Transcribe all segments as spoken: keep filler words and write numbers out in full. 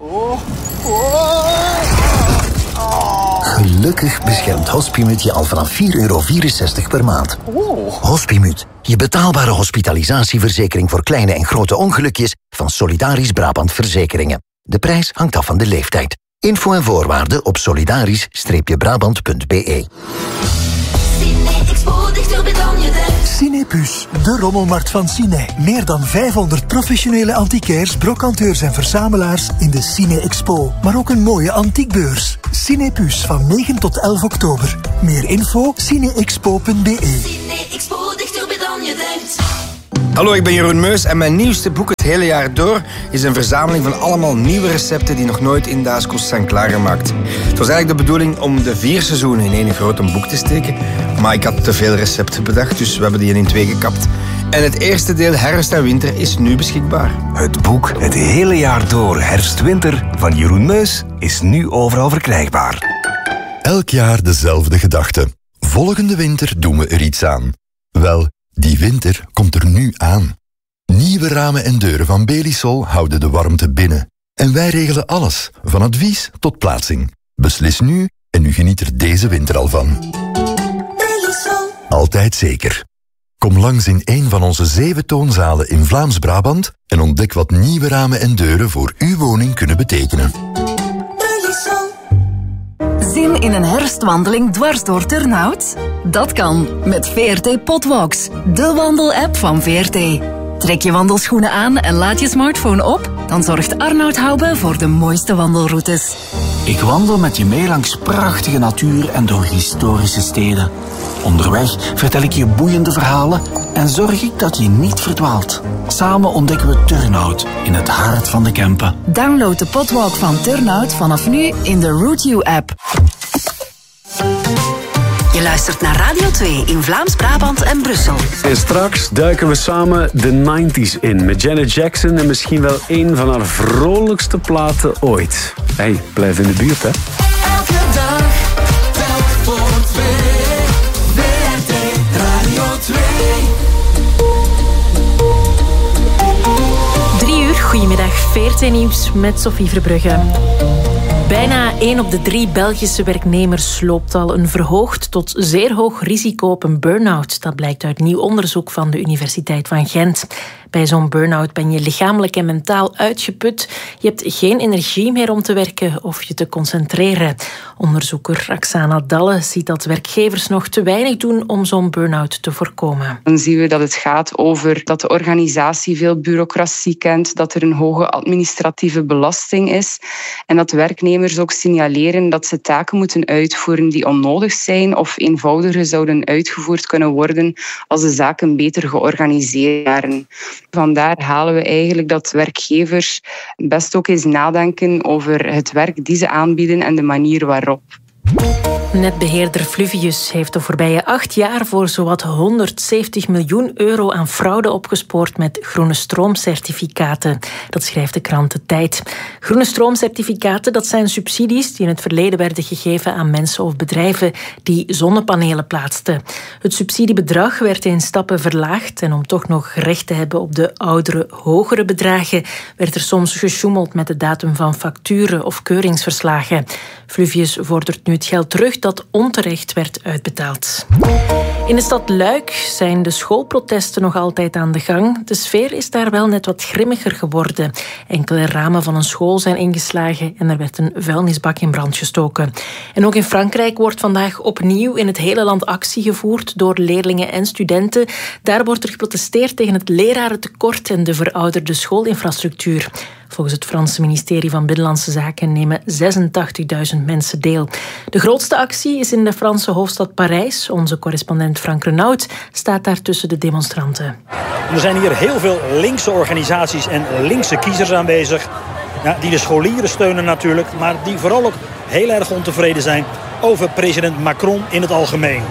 Oh. Oh. Gelukkig beschermt Hospimut je al vanaf vier euro vierenzestig per maand. Oh. Hospimut, je betaalbare hospitalisatieverzekering voor kleine en grote ongelukjes van Solidarisch Brabant Verzekeringen. De prijs hangt af van de leeftijd. Info en voorwaarden op solidarisch brabant punt b e. Cinepus, de rommelmarkt van Cine. Meer dan vijfhonderd professionele antiquairs, brocanteurs en verzamelaars in de Cine Expo. Maar ook een mooie antiekbeurs. Cinepus van negen tot elf oktober. Meer info cineexpo punt b e. Cine Expo, dichterbij dan je denkt. Hallo, ik ben Jeroen Meus en mijn nieuwste boek Het hele jaar door is een verzameling van allemaal nieuwe recepten die nog nooit in Daaskost zijn klaargemaakt. Het was eigenlijk de bedoeling om de vier seizoenen in één groot boek te steken, maar ik had te veel recepten bedacht, dus we hebben die in twee gekapt. En het eerste deel Herfst en Winter is nu beschikbaar. Het boek Het hele jaar door Herfst-Winter van Jeroen Meus is nu overal verkrijgbaar. Elk jaar dezelfde gedachte. Volgende winter doen we er iets aan. Wel, die winter komt er nu aan. Nieuwe ramen en deuren van Belisol houden de warmte binnen. En wij regelen alles, van advies tot plaatsing. Beslis nu en u geniet er deze winter al van. Belisol. Altijd zeker. Kom langs in een van onze zeven toonzalen in Vlaams-Brabant en ontdek wat nieuwe ramen en deuren voor uw woning kunnen betekenen. Belisol. Zin in een herfstwandeling dwars door Turnhout? Dat kan met V R T Potwalks, de wandelapp van V R T. Trek je wandelschoenen aan en laat je smartphone op, dan zorgt Arnoud Hoube voor de mooiste wandelroutes. Ik wandel met je mee langs prachtige natuur en door historische steden. Onderweg vertel ik je boeiende verhalen en zorg ik dat je niet verdwaalt. Samen ontdekken we Turnhout in het hart van de Kempen. Download de Potwalk van Turnhout vanaf nu in de Route You app. Je luistert naar Radio twee in Vlaams-Brabant en Brussel. En straks duiken we samen de negentig in met Janet Jackson en misschien wel een van haar vrolijkste platen ooit. Hey, blijf in de buurt, hè. Elke dag, telk voor twee. V R T Radio twee. Drie uur, goedemiddag, V R T Nieuws met Sophie Verbrugge. Bijna één op de drie Belgische werknemers loopt al een verhoogd tot zeer hoog risico op een burn-out. Dat blijkt uit nieuw onderzoek van de Universiteit van Gent. Bij zo'n burn-out ben je lichamelijk en mentaal uitgeput. Je hebt geen energie meer om te werken of je te concentreren. Onderzoeker Roxana Dalle ziet dat werkgevers nog te weinig doen om zo'n burn-out te voorkomen. Dan zien we dat het gaat over dat de organisatie veel bureaucratie kent, dat er een hoge administratieve belasting is en dat werknemers ook signaleren dat ze taken moeten uitvoeren die onnodig zijn of eenvoudiger zouden uitgevoerd kunnen worden als de zaken beter georganiseerd waren. Vandaar halen we eigenlijk dat werkgevers best ook eens nadenken over het werk die ze aanbieden en de manier waarop. Netbeheerder Fluvius heeft de voorbije acht jaar voor zowat honderdzeventig miljoen euro aan fraude opgespoord met groene stroomcertificaten. Dat schrijft de krant De Tijd. Groene stroomcertificaten, dat zijn subsidies die in het verleden werden gegeven aan mensen of bedrijven die zonnepanelen plaatsten. Het subsidiebedrag werd in stappen verlaagd en om toch nog recht te hebben op de oudere, hogere bedragen werd er soms gesjoemeld met de datum van facturen of keuringsverslagen. Fluvius vordert nu het geld terug dat onterecht werd uitbetaald. In de stad Luik zijn de schoolprotesten nog altijd aan de gang. De sfeer is daar wel net wat grimmiger geworden. Enkele ramen van een school zijn ingeslagen en er werd een vuilnisbak in brand gestoken. En ook in Frankrijk wordt vandaag opnieuw in het hele land actie gevoerd door leerlingen en studenten. Daar wordt er geprotesteerd tegen het lerarentekort en de verouderde schoolinfrastructuur. Volgens het Franse ministerie van Binnenlandse Zaken nemen zesentachtigduizend mensen deel. De grootste actie is in de Franse hoofdstad Parijs. Onze correspondent Frank Renaud staat daar tussen de demonstranten. Er zijn hier heel veel linkse organisaties en linkse kiezers aanwezig. Ja, die de scholieren steunen natuurlijk, maar die vooral ook heel erg ontevreden zijn over president Macron in het algemeen.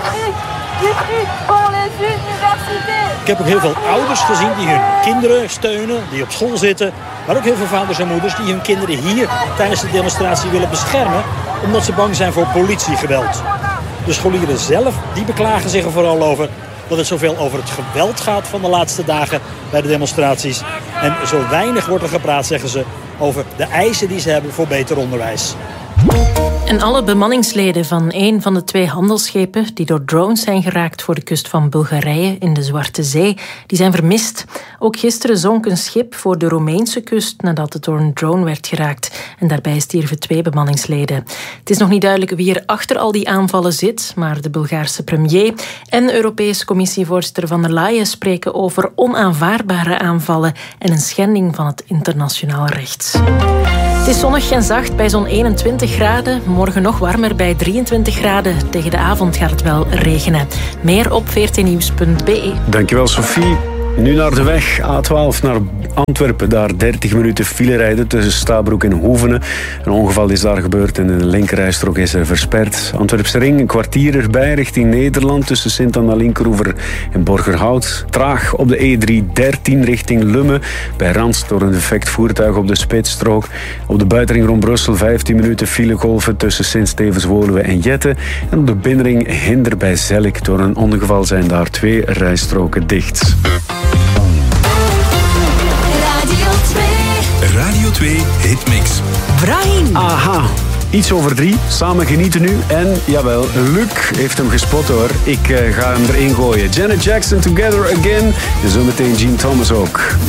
Ik heb ook heel veel ouders gezien die hun kinderen steunen, die op school zitten. Maar ook heel veel vaders en moeders die hun kinderen hier tijdens de demonstratie willen beschermen, omdat ze bang zijn voor politiegeweld. De scholieren zelf die beklagen zich er vooral over dat het zoveel over het geweld gaat van de laatste dagen bij de demonstraties. En zo weinig wordt er gepraat, zeggen ze, over de eisen die ze hebben voor beter onderwijs. En alle bemanningsleden van een van de twee handelsschepen die door drones zijn geraakt voor de kust van Bulgarije in de Zwarte Zee, die zijn vermist. Ook gisteren zonk een schip voor de Roemeense kust nadat het door een drone werd geraakt. En daarbij stierven twee bemanningsleden. Het is nog niet duidelijk wie er achter al die aanvallen zit, maar de Bulgaarse premier en Europese Commissievoorzitter van der Leyen spreken over onaanvaardbare aanvallen en een schending van het internationaal recht. Het is zonnig en zacht bij zo'n eenentwintig graden. Morgen nog warmer bij drieëntwintig graden. Tegen de avond gaat het wel regenen. Meer op v r t nieuws punt b e. Dankjewel, Sophie. Nu naar de weg. A twaalf naar Antwerpen. Daar dertig minuten file rijden tussen Stabroek en Hoevenen. Een ongeval is daar gebeurd en de linkerrijstrook is versperd. Antwerpse ring, een kwartier erbij richting Nederland tussen Sint-Anna-Linkeroever en Borgerhout. Traag op de E driehonderddertien richting Lummen. Bij Rans door een defect voertuig op de spitsstrook. Op de buitenring rond Brussel vijftien minuten filegolven tussen Sint-Stevens-Woluwe en Jette. En op de binnenring Hinder bij Zellik. Door een ongeval zijn daar twee rijstroken dicht. Radio twee Hitmix. Brahim. Aha. Iets over drie. Samen genieten nu. En, jawel, Luc heeft hem gespot hoor. Ik uh, ga hem erin gooien. Janet Jackson, Together Again. En zometeen Gene Thomas ook.